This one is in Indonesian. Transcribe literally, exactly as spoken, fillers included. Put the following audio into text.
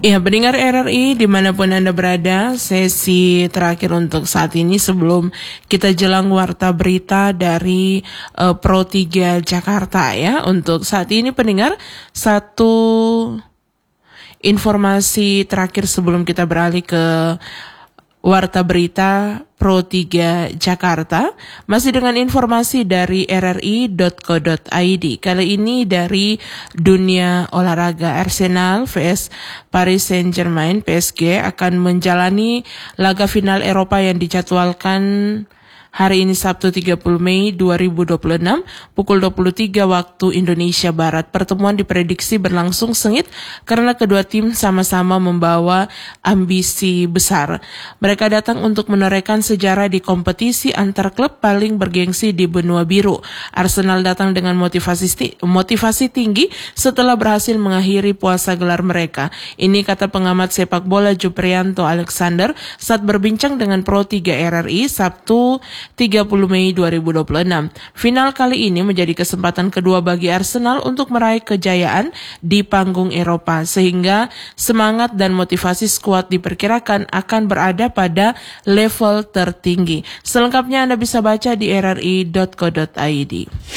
Ya, pendengar R R I dimanapun Anda berada, sesi terakhir untuk saat ini sebelum kita jelang warta berita dari uh, Pro tiga Jakarta ya. Untuk saat ini pendengar, satu informasi terakhir sebelum kita beralih ke warta berita Pro tiga Jakarta, masih dengan informasi dari r r i dot co dot i d. Kali ini dari dunia olahraga, Arsenal vs Paris Saint-Germain P S G akan menjalani laga final Eropa yang dijadwalkan hari ini Sabtu tiga puluh Mei dua ribu dua puluh enam pukul dua puluh tiga waktu Indonesia Barat. Pertemuan diprediksi berlangsung sengit karena kedua tim sama-sama membawa ambisi besar. Mereka datang untuk menorehkan sejarah di kompetisi antar klub paling bergengsi di benua biru. Arsenal datang dengan motivasi motivasi tinggi setelah berhasil mengakhiri puasa gelar mereka. Ini kata pengamat sepak bola Juprianto Alexander saat berbincang dengan Pro tiga R R I Sabtu tiga puluh Mei dua ribu dua puluh enam. Final kali ini menjadi kesempatan kedua bagi Arsenal untuk meraih kejayaan di panggung Eropa, sehingga semangat dan motivasi skuad diperkirakan akan berada pada level tertinggi. Selengkapnya Anda bisa baca di r r i dot co dot i d.